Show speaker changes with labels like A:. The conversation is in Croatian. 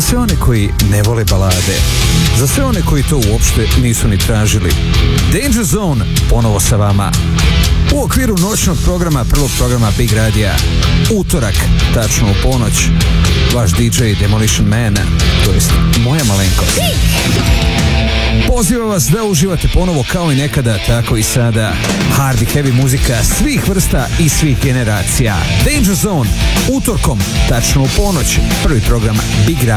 A: sve one koji ne vole balade, za sve one koji to uopšte nisu ni tražili. Danger Zone ponovo sa vama u okviru noćnog programa, prvog programa Big Radija. Utorak, tačno u ponoć, vaš DJ Demolition Man, to jest moja malenkost, poziva vas da uživate ponovo kao i nekada, tako i sada. Hard i heavy muzika svih vrsta i svih generacija. Danger Zone, utorkom, tačno u ponoć, prvi program Big Radija.